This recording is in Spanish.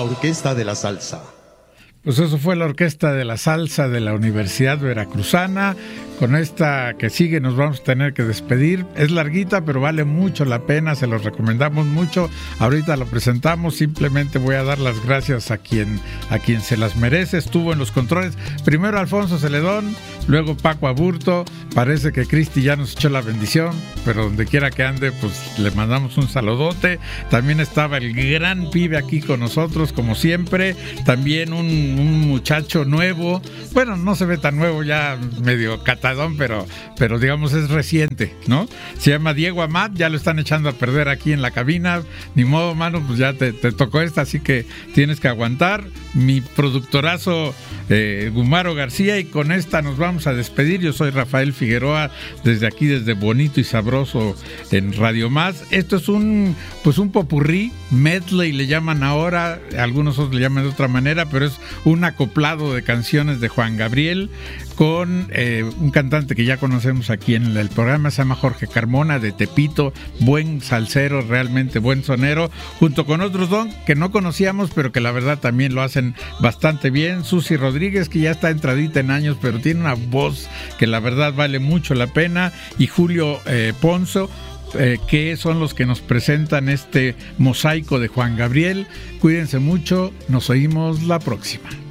Orquesta de la Salsa. Pues eso fue la Orquesta de la Salsa de la Universidad Veracruzana. Con esta que sigue nos vamos a tener que despedir. Es larguita, pero vale mucho la pena, se los recomendamos mucho. Ahorita lo presentamos, simplemente voy a dar las gracias a quien se las merece. Estuvo en los controles, primero Alfonso Celedón, luego Paco Aburto. Parece que Cristi ya nos echó la bendición, pero donde quiera que ande, pues le mandamos un saludote. También estaba el gran pibe aquí con nosotros, como siempre. También un muchacho nuevo, bueno, no se ve tan nuevo, ya medio catadón, pero digamos es reciente, ¿no? Se llama Diego Amat, ya lo están echando a perder aquí en la cabina. Ni modo, mano, pues ya te tocó esta, así que tienes que aguantar. Mi productorazo Gumaro García, y con esta nos vamos a despedir. Yo soy Rafael Figueroa, desde aquí, desde Bonito y Sabroso en Radio Más. Esto es un popurrí, medley le llaman ahora, algunos otros le llaman de otra manera, pero es un acoplado de canciones de Juan Gabriel con un cantante que ya conocemos aquí en el programa, se llama Jorge Carmona, de Tepito, buen salsero, realmente buen sonero, junto con otros dos que no conocíamos, pero que la verdad también lo hacen bastante bien. Susi Rodríguez, que ya está entradita en años, pero tiene una voz que la verdad vale mucho la pena, y Julio Ponzo, que son los que nos presentan este mosaico de Juan Gabriel. Cuídense mucho, nos oímos la próxima.